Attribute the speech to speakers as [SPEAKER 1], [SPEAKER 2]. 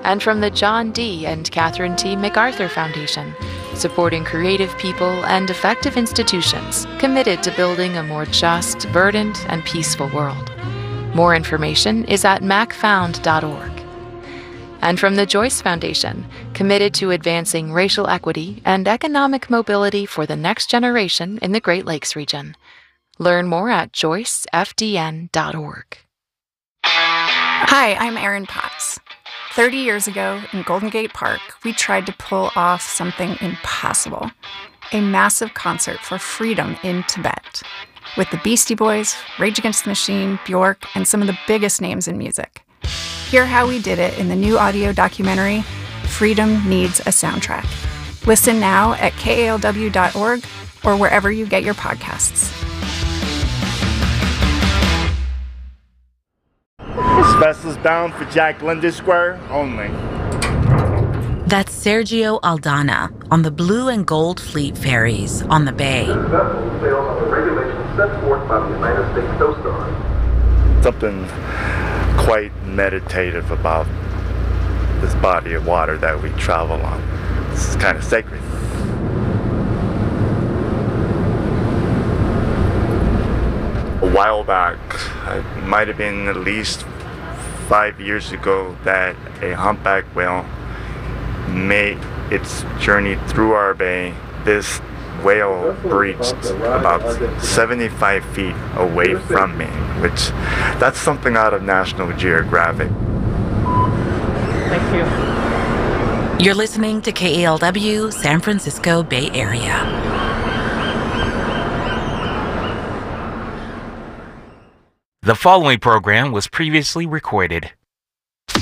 [SPEAKER 1] And from the John D. and Catherine T. MacArthur Foundation, supporting creative people and effective institutions committed to building a more just, verdant, and peaceful world. More information is at macfound.org. And from the Joyce Foundation, committed to advancing racial equity and economic mobility for the next generation in the Great Lakes region. Learn more at joycefdn.org.
[SPEAKER 2] Hi, I'm Erin Potts. 30 years ago in Golden Gate Park, we tried to pull off something impossible. A massive concert for freedom in Tibet. With the Beastie Boys, Rage Against the Machine, Bjork, and some of the biggest names in music. Hear how we did it in the new audio documentary, Freedom Needs a Soundtrack. Listen now at kalw.org or wherever you get your podcasts.
[SPEAKER 3] This vessel's bound for Jack London Square only.
[SPEAKER 4] That's Sergio Aldana on the Blue and Gold Fleet ferries on the bay.
[SPEAKER 5] This vessel sails on the regulations set forth by the United States Coast Guard.
[SPEAKER 3] Something quite meditative about this body of water that we travel on. This is kind of sacred. A while back, it might have been at least 5 years ago, that a humpback whale made its journey through our bay. This whale breached about 75 feet away from me, which that's something out of National Geographic.
[SPEAKER 6] Thank you.
[SPEAKER 4] You're listening to KALW, San Francisco Bay Area.
[SPEAKER 7] The following program was previously recorded.